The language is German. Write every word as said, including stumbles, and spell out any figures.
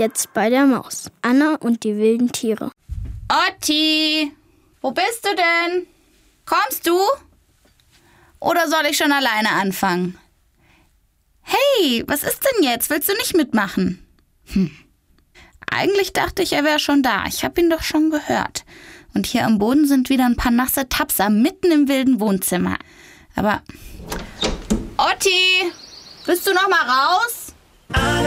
Jetzt bei der Maus. Anna und die wilden Tiere. Otti, wo bist du denn? Kommst du? Oder soll ich schon alleine anfangen? Hey, was ist denn jetzt? Willst du nicht mitmachen? Hm. Eigentlich dachte ich, er wäre schon da. Ich habe ihn doch schon gehört. Und hier am Boden sind wieder ein paar nasse Tapser mitten im wilden Wohnzimmer. Aber Otti, bist du noch mal raus?